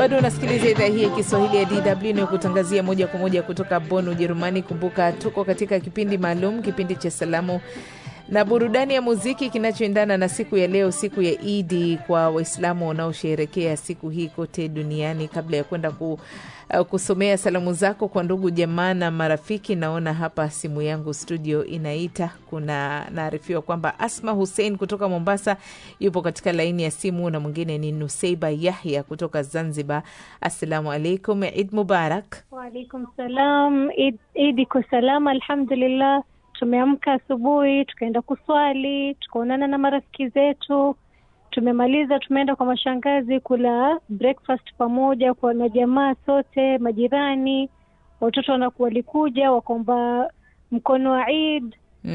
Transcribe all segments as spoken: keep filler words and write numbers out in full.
Bado unasikiliza idhaa hii ya Kiswahili ya D W na kutangazia moja kwa moja kutoka Bonn, Ujerumani. Kumbuka tuko katika kipindi maalum, kipindi cha salamu na burudani ya muziki kinachoendana na siku ya leo, siku ya Eid kwa Waislamu wanaosherehekea siku hii kote duniani. Kabla ya kwenda ku, uh, kusomea salamu zako kwa ndugu jamaa na marafiki, naona hapa simu yangu studio inaita. Kuna naarifiwa kwamba Asma Hussein kutoka Mombasa yupo katika laini ya simu, na mwingine ni Nusaiba Yahya kutoka Zanzibar. Assalamu alaikum, Eid Mubarak. Wa alaikum salam. Eid, Eid kwa salama, alhamdulillah. Tumeamka asubuhi, tukaenda kuswali, tukaonana na marafiki zetu. Tumemaliza, tumeenda kwa mashangazi kula breakfast pamoja kwa na jamaa sote, majirani. Watoto wanakuwa walikuja wakaomba mkono wa Eid.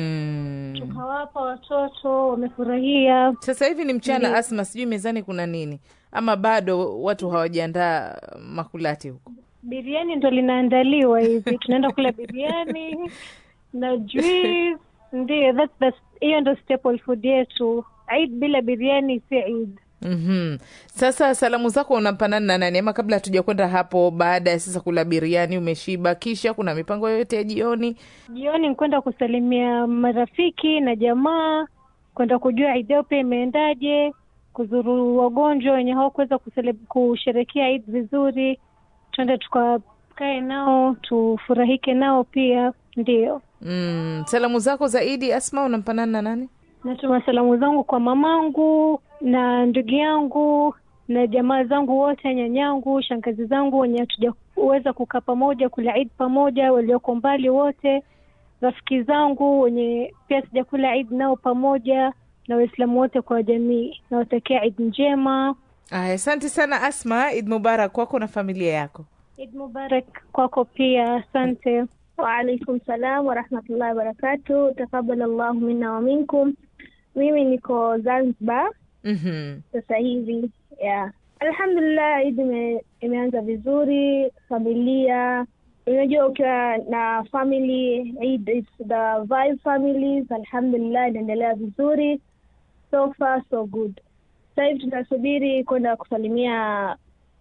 Mm. Tukawapa watoto, wamefurahia. Sasa hivi ni mchana. Ndi. Asma, sijui mezani kuna nini ama bado watu hawajiandaa makulati huko? Biriani ndo linaandaliwa hivi. Tunaenda kula biriani na juice. Ndiyo, that's the hiyo ndo staple food yetu. Eid bila biriani si Eid. Mhm. Sasa salamu zako unapanana na nani? Ama kabla hatuja kwenda hapo, baada ya sasa kula biriani umeshiba, kisha kuna mipango yote ya jioni? Jioni kwenda kusalimia marafiki na jamaa, kwenda kujua Eid yote imeendaje, kuzuru wagonjwa wenye hawakuweza kusherehekea Eid vizuri. Twende tukakae nao, tufurahike nao pia. Ndio. Mm, salamu zako za Eid Asma unampanana na nani? Natuma salamu zangu kwa mamangu na ndugu yangu na jamaa zangu wote, nyanyangu, shangazi zangu wenye hatujaweza kukaa pamoja kula Eid pamoja, walioko mbali wote, rafiki zangu wenye pia sijakula Eid nao pamoja, na Waislamu wote kwa jamii. Nawatakia Eid njema. Aya, asante sana Asma. Eid Mubarak kwako na familia yako. Eid Mubarak kwako pia, asante. Wa alaikum salam wa rahmatullahi wa barakatuh. Taqabbalallahu minna wa minkum. Mimi niko Zanzibar. Mhm. Sasa hivi, yeah. Alhamdulillah, Eid ime, imeanza vizuri, familia. Unajua ukiwa na family, Eid is the vibe families. Alhamdulillah, inaendelea vizuri. So far so good. Sasa hivi tunasubiri kwenda kusalimia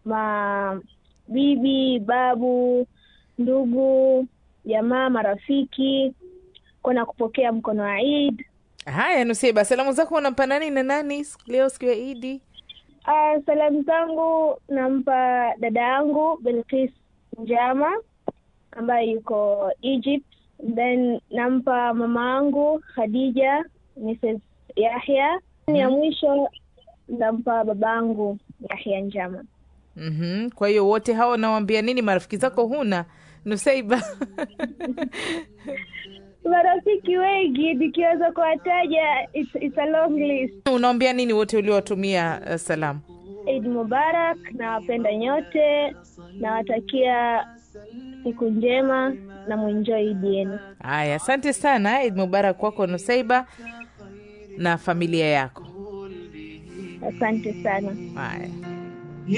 ma bibi, babu, ndugu, jamaa, marafiki, kwenda kupokea mkono wa Eid. Haya, Nusaiba, salamu zako unampa nani na nani leo siku ya Eid? Ah, uh, salamu zangu nampa dada yangu Bilqis Njama ambaye yuko Egypt. Then nampa mama yangu Khadija Missus Yahya. Mm. Ya mwisho nampa babangu Yahya Njama. Mhm. Kwa hiyo wote hao nawaambia nini? Marafiki zako huna Nusaiba? Marafiki wengi, nikiweza kuwataja it's, it's a long list. Unaambia nini wote uliowatumia uh, salamu? Eid Mubarak, nawapenda nyote, nawatakia siku njema na muenjoy Eid yenu. Haya, asante sana. Eid Mubarak kwako Nusaiba na familia yako. Asante sana. Haya.